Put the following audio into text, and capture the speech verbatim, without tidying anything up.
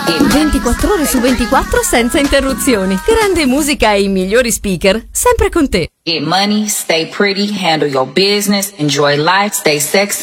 ventiquattro ore su ventiquattro senza interruzioni. Grande musica e i migliori speaker, sempre con te. Get money, stay pretty, handle your business, enjoy life, stay sexy.